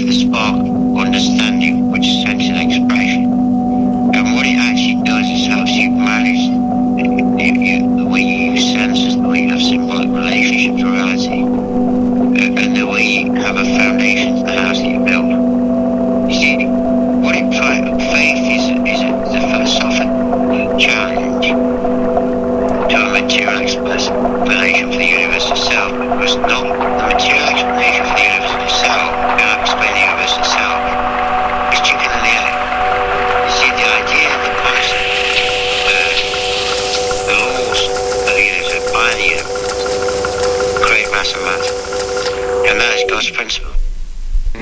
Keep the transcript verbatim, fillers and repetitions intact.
for the spark of understanding which is sensual expression. And what it actually does is helps you manage the, you, the way you use senses, the way you have symbolic relationships to reality, uh, and the way you have a foundation to the house that you build. You see, what it tries, faith is, is, a, is a philosophical challenge to a material explanation for the universe itself, because not